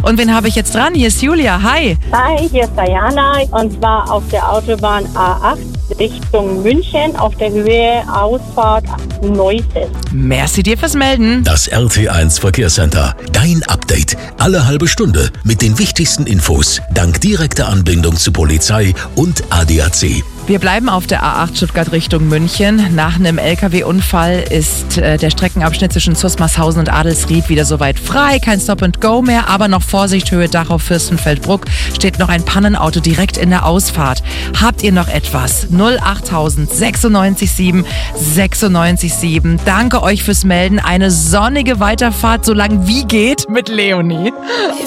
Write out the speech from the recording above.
Und wen habe ich jetzt dran? Hier ist Julia. Hi. Hi, hier ist Diana und zwar auf der Autobahn A8 Richtung München auf der Höhe Ausfahrt Neuses. Merci dir fürs Melden. Das RT1 Verkehrscenter. Dein Update. Alle halbe Stunde mit den wichtigsten Infos. Dank direkter Anbindung zu Polizei und ADAC. Wir bleiben auf der A8 Stuttgart Richtung München. Nach einem LKW-Unfall ist der Streckenabschnitt zwischen Susmarshausen und Adelsried wieder soweit frei. Kein Stop-and-Go mehr, aber noch Vorsicht, Höhe Dachau, Fürstenfeldbruck. Steht noch ein Pannenauto direkt in der Ausfahrt. Habt ihr noch etwas? 08000 96 7 96 7. Danke euch fürs Melden. Eine sonnige Weiterfahrt, so lang wie geht, mit Leonie.